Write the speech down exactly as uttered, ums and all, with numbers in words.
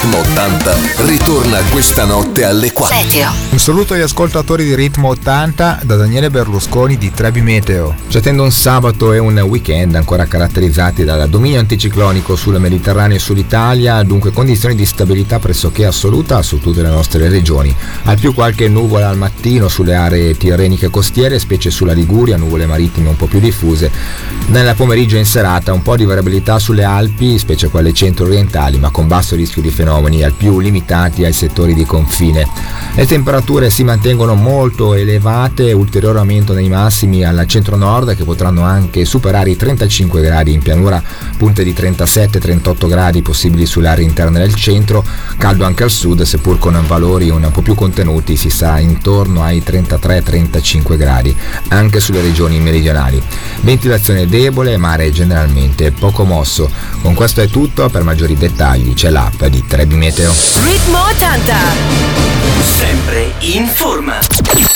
Ritmo ottanta ritorna questa notte alle quattro. Meteo. Un saluto agli ascoltatori di Ritmo ottanta da Daniele Berlusconi di Trebi Meteo. Ci attende un sabato e un weekend ancora caratterizzati dal dominio anticiclonico sul Mediterraneo e sull'Italia, dunque condizioni di stabilità pressoché assoluta su tutte le nostre regioni. Al più qualche nuvola al mattino sulle aree tirreniche costiere, specie sulla Liguria, nuvole marittime un po' più diffuse. Nella pomeriggio e in serata un po' di variabilità sulle Alpi, specie quelle centro-orientali, ma con basso rischio di fenomeni al più limitati ai settori di confine. Le temperature si mantengono molto elevate, ulteriore aumento nei massimi al centro-nord che potranno anche superare i trentacinque gradi in pianura, punte di trentasette trentotto gradi possibili sulle aree interne del centro, caldo anche al sud seppur con valori un po' più contenuti, si sta intorno ai trentatré trentacinque gradi anche sulle regioni meridionali. Ventilazione debole, mare generalmente poco mosso. Con questo è tutto, per maggiori dettagli c'è l'app di Trebi Meteo. Ritmo ottanta. Sempre in forma.